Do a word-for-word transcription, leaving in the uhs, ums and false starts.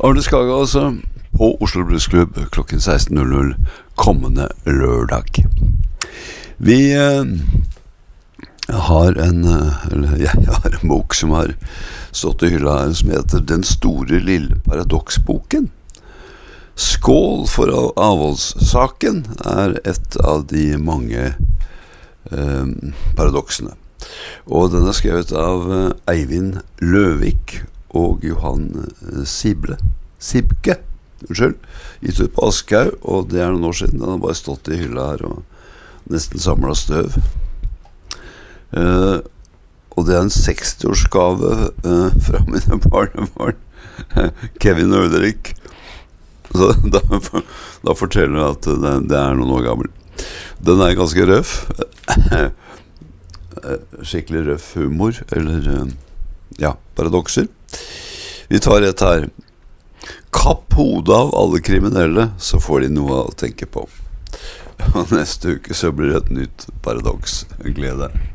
Arne Skaga altså på Oslo Blues Club klokken seksten null null kommende lørdag. Vi eh, har en eller jeg har en bok som har stått i hylla her som heter Den store lille paradoksboken. Skål for avholdssaken er et av de mange eh, paradoksene. Og den er skrevet av eh, Eivind Løvik og Johan eh, Sible. Sibke, unnskyld, gitt ut på Askau, og det er noen år siden. Den har bare stått i hylla her og nesten samlet støv. Eh, og det er en seksti-årsgave eh, fra mine barnebarn, Kevin og Ulrik. Så da, da forteller jeg at det, det er noen år gammel. Den er ganske røff. Skikkelig røff humor, eller ja, paradokser. Vi tar et her. Kapp hodet av alle kriminelle, så får de noe å tenke på. Og neste uke så blir det et nytt paradoks. Gled deg.